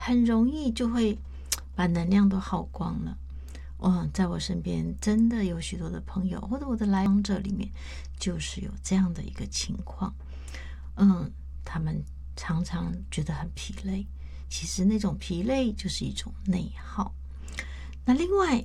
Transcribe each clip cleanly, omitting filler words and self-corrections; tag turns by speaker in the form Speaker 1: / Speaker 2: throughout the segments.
Speaker 1: 很容易就会把能量都耗光了。在我身边真的有许多的朋友或者我的来访者里面，就是有这样的一个情况。他们常常觉得很疲累，其实那种疲累就是一种内耗。那另外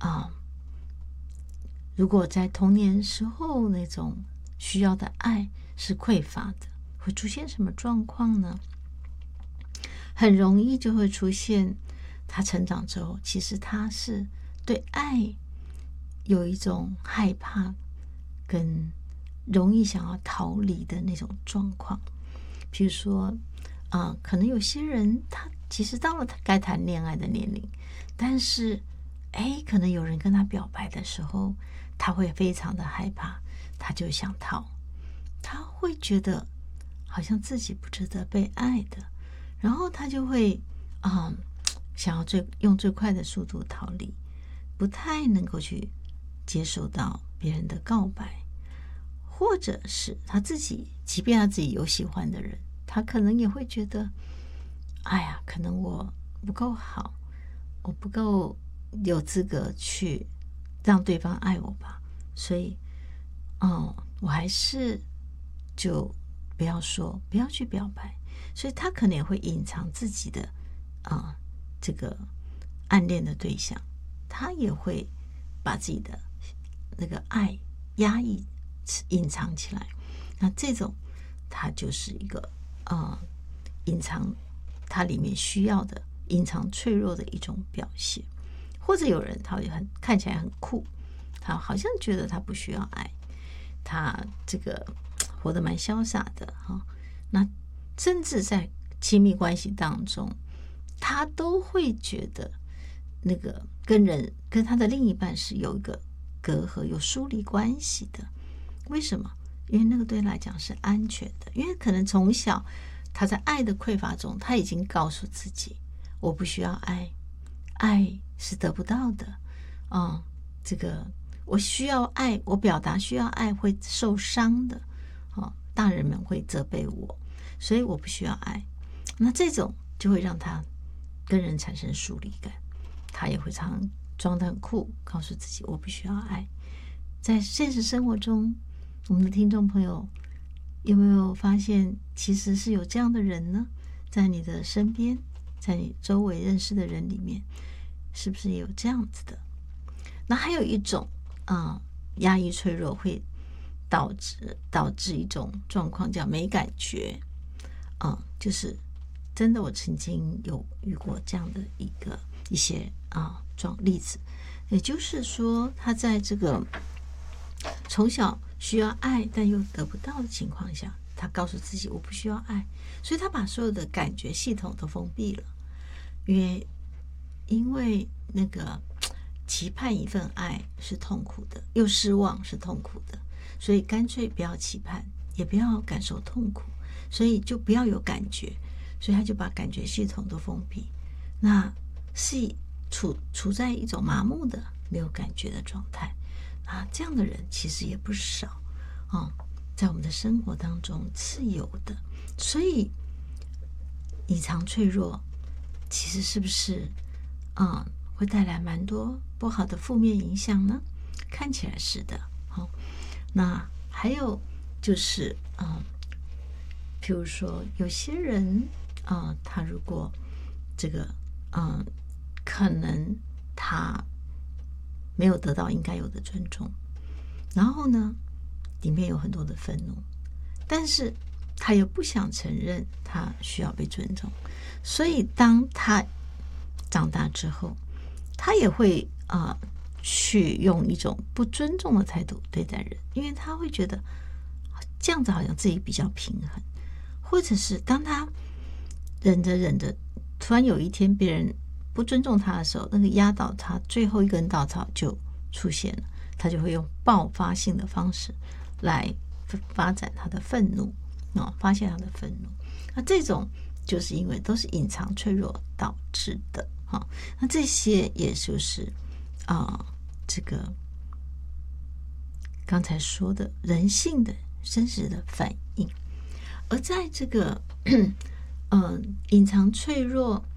Speaker 1: 如果在童年时候那种需要的爱是匮乏的，会出现什么状况呢？很容易就会出现他成长之后，其实他是对爱有一种害怕跟容易想要逃离的那种状况。比如说可能有些人他其实到了他该谈恋爱的年龄，但是可能有人跟他表白的时候，他会非常的害怕，他就想逃，他会觉得好像自己不值得被爱的，然后他就会想要用最快的速度逃离，不太能够去接受到别人的告白，或者是他自己，即便他自己有喜欢的人，他可能也会觉得，哎呀，可能我不够好，我不够有资格去让对方爱我吧，所以我还是就不要说，不要去表白，所以他可能也会隐藏自己的这个暗恋的对象，他也会把自己的那个爱压抑隐藏起来。那这种他就是一个隐藏他里面需要的，隐藏脆弱的一种表现。或者有人他也看起来很酷，他好像觉得他不需要爱，他这个活得蛮潇洒的那甚至在亲密关系当中，他都会觉得那个跟他的另一半是有一个隔阂，有疏离关系的。为什么？因为那个对他来讲是安全的，因为可能从小他在爱的匮乏中，他已经告诉自己，我不需要爱，爱是得不到的这个我需要爱，我表达需要爱会受伤的大人们会责备我，所以我不需要爱。那这种就会让他跟人产生疏离感，他也会常装得很酷，告诉自己我不需要爱。在现实生活中，我们的听众朋友有没有发现其实是有这样的人呢？在你的身边，在你周围认识的人里面，是不是也有这样子的？那还有一种压抑脆弱会导致一种状况叫没感觉就是真的我曾经有遇过这样的一些例子。也就是说他在这个从小需要爱但又得不到的情况下，他告诉自己我不需要爱，所以他把所有的感觉系统都封闭了。因为那个期盼一份爱是痛苦的，又失望是痛苦的，所以干脆不要期盼，也不要感受痛苦，所以就不要有感觉，所以他就把感觉系统都封闭，那是处在一种麻木的没有感觉的状态这样的人其实也不少在我们的生活当中是有的。所以隐藏脆弱其实是不是会带来蛮多不好的负面影响呢？看起来是的那还有就是譬如说有些人他如果这个可能他没有得到应该有的尊重，然后呢里面有很多的愤怒，但是他又不想承认他需要被尊重，所以当他长大之后，他也会去用一种不尊重的态度对待人，因为他会觉得这样子好像自己比较平衡，或者是当他忍着，突然有一天别人不尊重他的时候，那个压倒他最后一根稻草就出现了，他就会用爆发性的方式来发展他的愤怒发泄他的愤怒。那这种就是因为都是隐藏脆弱导致的那这些也就是这个刚才说的人性的真实的反应。而在这个隐藏脆弱